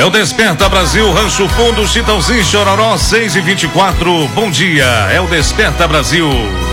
o Desperta Brasil, Rancho Fundo, Chitãozinho, Chororó, 6h24. Bom dia, é o Desperta Brasil.